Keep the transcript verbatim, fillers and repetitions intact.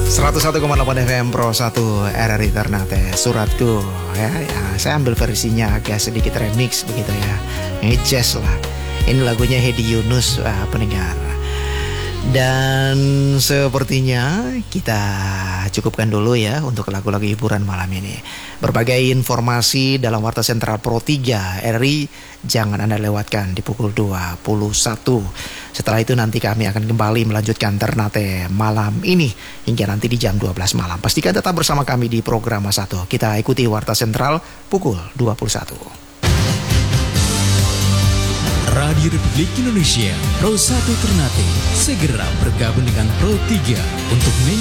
seratus satu koma delapan F M Pro satu R R I Ternate Suratku ya, ya saya ambil versinya agak sedikit remix begitu ya, ngejazz lah. Ini lagunya Hedi Yunus, wah, pendengar. Dan sepertinya kita cukupkan dulu ya untuk lagu-lagu hiburan malam ini. Berbagai informasi dalam Warta Sentral Pro tiga R R I jangan Anda lewatkan di pukul dua puluh satu. Setelah itu nanti kami akan kembali melanjutkan Ternate malam ini hingga nanti di jam dua belas malam. Pastikan tetap bersama kami di program satu. Kita ikuti Warta Sentral pukul dua puluh satu. Radio Republik Indonesia Pro satu Ternate segera bergabung dengan Pro tiga untuk